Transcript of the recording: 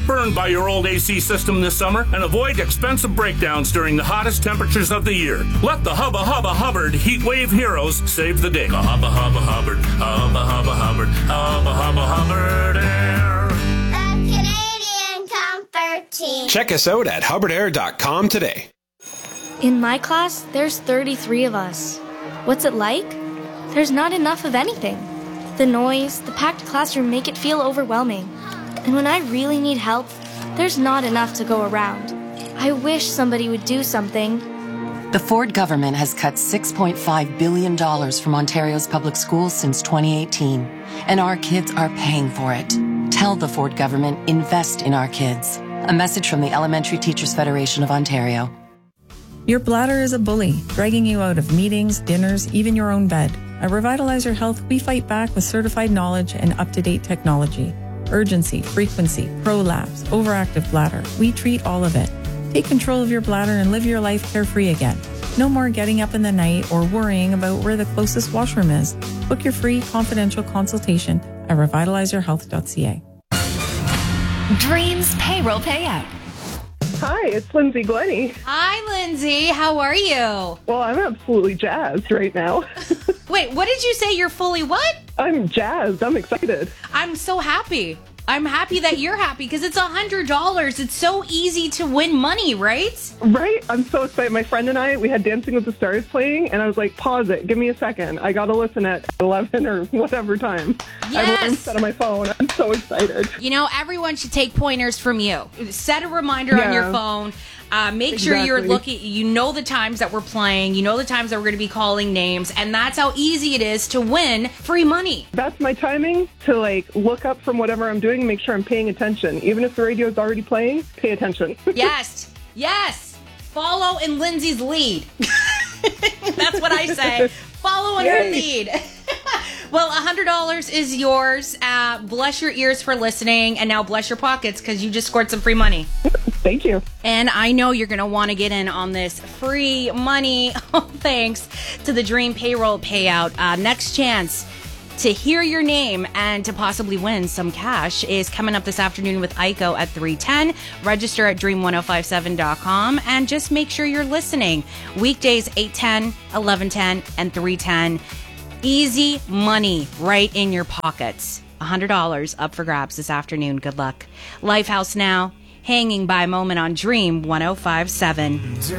burned by your old AC system this summer and avoid expensive breakdowns during the hottest temperatures of the year. Let the Hubba Hubba Hubbard Heat Wave Heroes save the day. The Hubba Hubba Hubbard, Hubba Hubba Hubbard, Hubba Hubba Hubbard Air. The Canadian Comfort Team. Check us out at hubbardair.com today. In my class, there's 33 of us. What's it like? There's not enough of anything. The noise, the packed classroom make it feel overwhelming. And when I really need help, there's not enough to go around. I wish somebody would do something. The Ford government has cut $6.5 billion from Ontario's public schools since 2018, and our kids are paying for it. Tell the Ford government, invest in our kids. A message from the Elementary Teachers Federation of Ontario. Your bladder is a bully, dragging you out of meetings, dinners, even your own bed. At Revitalize Your Health, we fight back with certified knowledge and up-to-date technology. Urgency, frequency, prolapse, overactive bladder. We treat all of it. Take control of your bladder and live your life carefree again. No more getting up in the night or worrying about where the closest washroom is. Book your free confidential consultation at revitalizeyourhealth.ca. Dreams Payroll Payout. Hi, it's Lindsay Glennie. Hi, Lindsay. How are you? Well, I'm absolutely jazzed right now. Wait, what did you say? You're fully what? I'm jazzed. I'm excited. I'm so happy. I'm happy that you're happy because it's $100. It's so easy to win money, right? Right? I'm so excited. My friend and I, we had Dancing with the Stars playing, and I was like, pause it. Give me a second. I got to listen at 11 or whatever time. Yes. I have alarm set on my phone. I'm so excited. You know, everyone should take pointers from you. Set a reminder on your phone. Make sure you're looking, you know the times that we're playing, you know the times that we're going to be calling names, and that's how easy it is to win free money. That's my timing to look up from whatever I'm doing and make sure I'm paying attention. Even if the radio's already playing, pay attention. Yes. Follow in Lindsay's lead. That's what I say. Follow in her lead. Well, $100 is yours. Bless your ears for listening, and now bless your pockets because you just scored some free money. Thank you. And I know you're going to want to get in on this free money. Thanks to the Dream Payroll Payout. Next chance to hear your name and to possibly win some cash is coming up this afternoon with Aiko at 3:10. Register at dream1057.com and just make sure you're listening. Weekdays 8:10, 11:10, and 3:10. Easy money right in your pockets. $100 up for grabs this afternoon. Good luck. Lifehouse Now, hanging by a moment on Dream 1057.